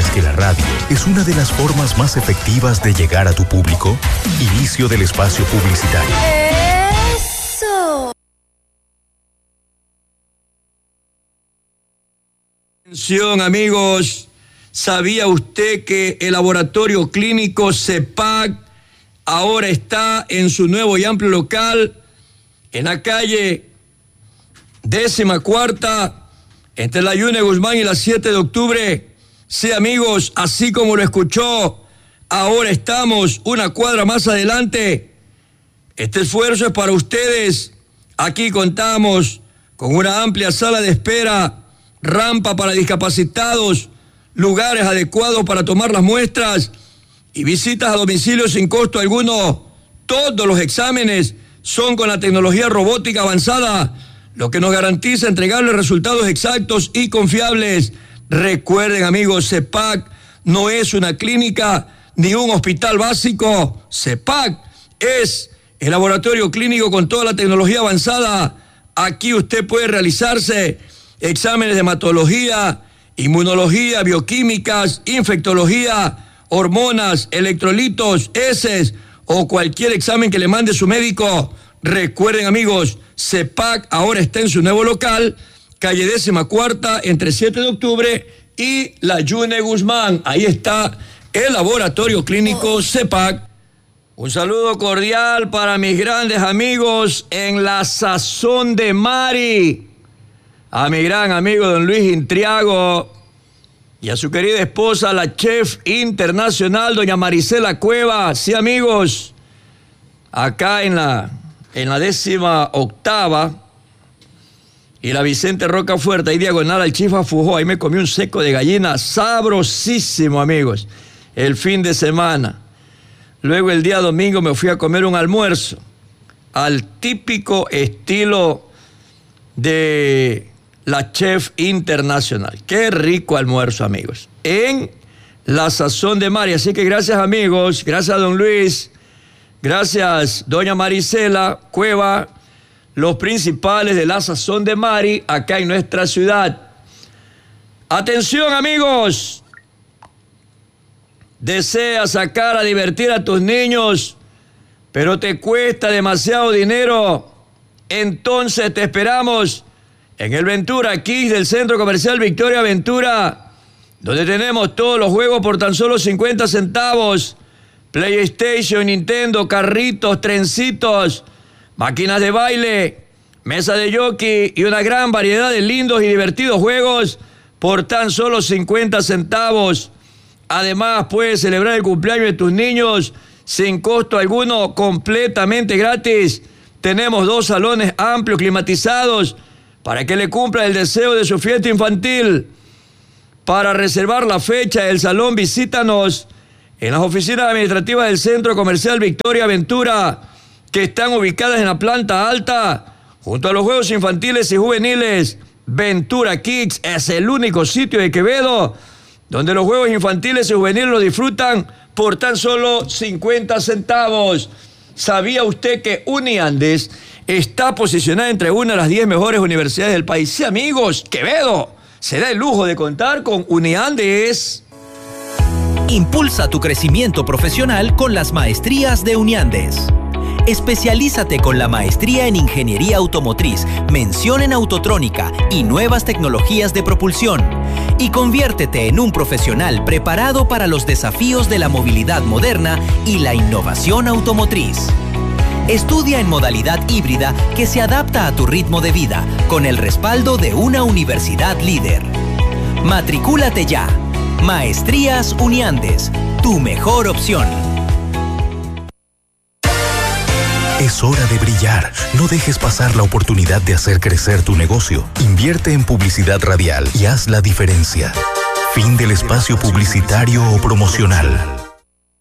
sabías que la radio es una de las formas más efectivas de llegar a tu público? Inicio del espacio publicitario. ¡Eso! Atención, amigos. ¿Sabía usted que el laboratorio clínico CEPAC ahora está en su nuevo y amplio local en la calle 14ª, entre la Yune Guzmán y la 7 de octubre? Sí, amigos, así como lo escuchó, ahora estamos una cuadra más adelante. Este esfuerzo es para ustedes. Aquí contamos con una amplia sala de espera, rampa para discapacitados, lugares adecuados para tomar las muestras y visitas a domicilio sin costo alguno. Todos los exámenes son con la tecnología robótica avanzada, lo que nos garantiza entregarles resultados exactos y confiables. Recuerden, amigos, CEPAC no es una clínica ni un hospital básico. CEPAC es el laboratorio clínico con toda la tecnología avanzada. Aquí usted puede realizarse exámenes de hematología, inmunología, bioquímicas, infectología, hormonas, electrolitos, heces o cualquier examen que le mande su médico. Recuerden, amigos, CEPAC ahora está en su nuevo local, calle 14ª, entre 7 de octubre y la Yune Guzmán. Ahí está el laboratorio clínico CEPAC. Un saludo cordial para mis grandes amigos en la Sazón de Mari. A mi gran amigo don Luis Intriago y a su querida esposa, la chef internacional, doña Marisela Cueva. Sí, amigos, acá en la 18ª y la Vicente Rocafuerte, ahí diagonal al Chifa Fujó, ahí me comí un seco de gallina sabrosísimo, amigos, el fin de semana. Luego el día domingo me fui a comer un almuerzo al típico estilo de la chef internacional. Qué rico almuerzo, amigos, en la Sazón de Mari. Así que gracias, amigos, gracias a don Luis, gracias doña Marisela Cueva, los principales de la Sazón de Mari acá en nuestra ciudad. Atención, amigos, deseas sacar a divertir a tus niños, pero te cuesta demasiado dinero. Entonces te esperamos en el Ventura Kids del Centro Comercial Victoria Ventura, donde tenemos todos los juegos por tan solo 50 centavos. PlayStation, Nintendo, carritos, trencitos, máquinas de baile, mesa de jockey y una gran variedad de lindos y divertidos juegos por tan solo 50 centavos. Además, puedes celebrar el cumpleaños de tus niños sin costo alguno, completamente gratis. Tenemos 2 salones amplios, climatizados, para que le cumpla el deseo de su fiesta infantil. Para reservar la fecha del salón, visítanos en las oficinas administrativas del Centro Comercial Victoria Ventura, que están ubicadas en la planta alta, junto a los juegos infantiles y juveniles. Ventura Kids es el único sitio de Quevedo donde los juegos infantiles y juveniles los disfrutan por tan solo 50 centavos. ¿Sabía usted que Uniandes está posicionada entre una de las 10 mejores universidades del país? Sí, amigos, Quevedo se da el lujo de contar con Uniandes. Impulsa tu crecimiento profesional con las maestrías de Uniandes. Especialízate con la maestría en Ingeniería Automotriz, mención en Autotrónica y nuevas tecnologías de propulsión. Y conviértete en un profesional preparado para los desafíos de la movilidad moderna y la innovación automotriz. Estudia en modalidad híbrida que se adapta a tu ritmo de vida, con el respaldo de una universidad líder. Matricúlate ya. Maestrías Uniandes, tu mejor opción. Es hora de brillar. No dejes pasar la oportunidad de hacer crecer tu negocio. Invierte en publicidad radial y haz la diferencia. Fin del espacio publicitario o promocional.